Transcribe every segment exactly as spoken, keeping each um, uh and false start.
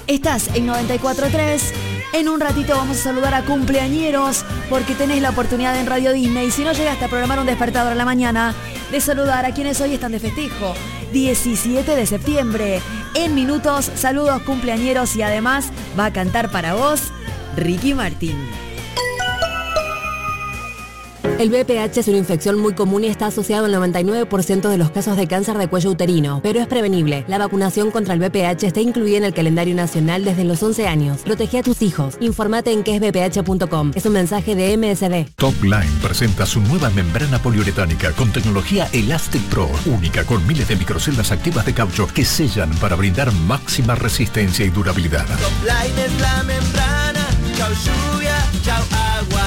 Estás en noventa y cuatro punto tres. En un ratito vamos a saludar a cumpleañeros porque tenés la oportunidad en Radio Disney, si no llegaste a programar un despertador a la mañana, de saludar a quienes hoy están de festejo. diecisiete de septiembre. En minutos, saludos cumpleañeros y además va a cantar para vos Ricky Martin. El B P H es una infección muy común y está asociado al noventa y nueve por ciento de los casos de cáncer de cuello uterino, pero es prevenible. La vacunación contra el B P H está incluida en el calendario nacional desde los once años. Protege a tus hijos. Infórmate en qué es b p h punto com. Es un mensaje de M S D. Topline presenta su nueva membrana poliuretánica con tecnología Elastic Pro, única con miles de microceldas activas de caucho que sellan para brindar máxima resistencia y durabilidad. Topline es la membrana, chau lluvia, chau agua.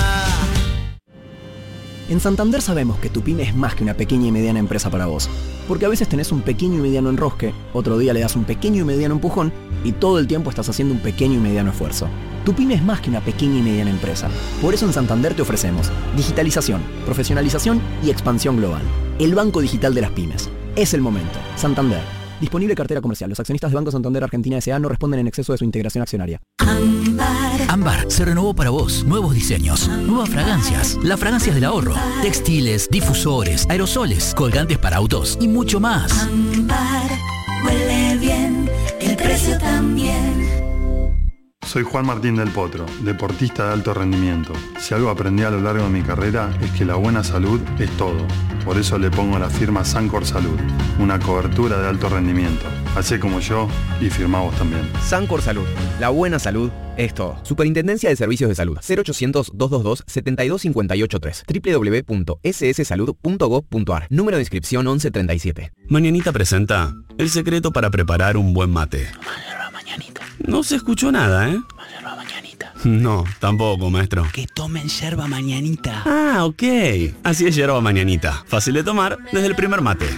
En Santander sabemos que tu pyme es más que una pequeña y mediana empresa para vos, porque a veces tenés un pequeño y mediano enrosque, otro día le das un pequeño y mediano empujón y todo el tiempo estás haciendo un pequeño y mediano esfuerzo. Tu pyme es más que una pequeña y mediana empresa. Por eso en Santander te ofrecemos digitalización, profesionalización y expansión global. El banco digital de las pymes. Es el momento. Santander. Disponible cartera comercial. Los accionistas de Banco Santander Argentina S A no responden en exceso de su integración accionaria. Ámbar. Ámbar se renovó para vos. Nuevos diseños, nuevas fragancias, las fragancias del ahorro, textiles, difusores, aerosoles, colgantes para autos y mucho más. Ámbar huele bien, el precio también. Soy Juan Martín del Potro, deportista de alto rendimiento. Si algo aprendí a lo largo de mi carrera es que la buena salud es todo. Por eso le pongo la firma Sancor Salud, una cobertura de alto rendimiento. Hacé como yo y firmá vos también. Sancor Salud, la buena salud es todo. Superintendencia de Servicios de Salud. cero ochocientos, doscientos veintidós, setenta y dos cincuenta y ocho tres. doble u doble u doble u punto s s salud punto gov punto a r. Número de inscripción once treinta y siete. Mañanita presenta el secreto para preparar un buen mate. Mañanita. No se escuchó nada, ¿eh? Yerba mañanita. No, tampoco, maestro. Que tomen yerba mañanita. Ah, ok. Así es yerba mañanita. Fácil de tomar desde el primer mate.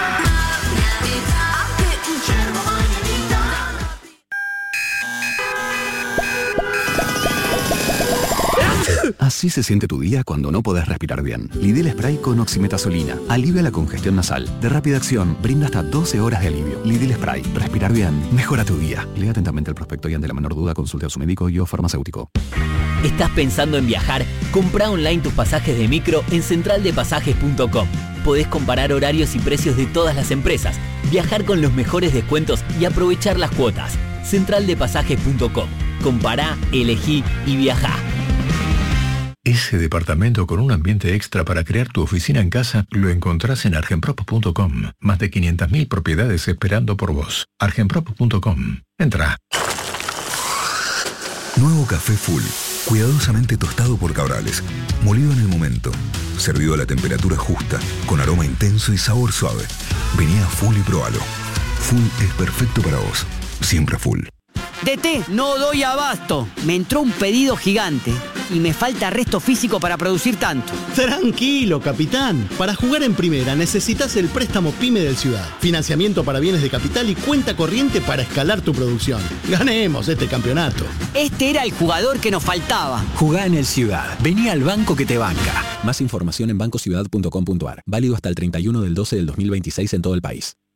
Así se siente tu día cuando no podés respirar bien. Lidl Spray con oximetazolina. Alivia la congestión nasal. De rápida acción, brinda hasta doce horas de alivio. Lidl Spray. Respirar bien. Mejora tu día. Lea atentamente el prospecto y ante la menor duda consulte a su médico y o farmacéutico. ¿Estás pensando en viajar? Comprá online tus pasajes de micro en central de pasajes punto com. Podés comparar horarios y precios de todas las empresas, viajar con los mejores descuentos y aprovechar las cuotas. central de pasajes punto com. Compará, elegí y viajá. Ese departamento con un ambiente extra para crear tu oficina en casa lo encontrás en argenprop punto com. Más de quinientas mil propiedades esperando por vos. argenprop punto com. Entra. Nuevo café Full. Cuidadosamente tostado por Cabrales. Molido en el momento. Servido a la temperatura justa. Con aroma intenso y sabor suave. Vení a Full y probalo. Full es perfecto para vos. Siempre Full. D T, no doy abasto. Me entró un pedido gigante y me falta resto físico para producir tanto. Tranquilo, capitán. Para jugar en primera necesitas el préstamo PYME del Ciudad. Financiamiento para bienes de capital y cuenta corriente para escalar tu producción. Ganemos este campeonato. Este era el jugador que nos faltaba. Jugá en el Ciudad. Vení al banco que te banca. Más información en banco ciudad punto com punto a r. Válido hasta el treinta y uno del doce del dos mil veintiséis en todo el país.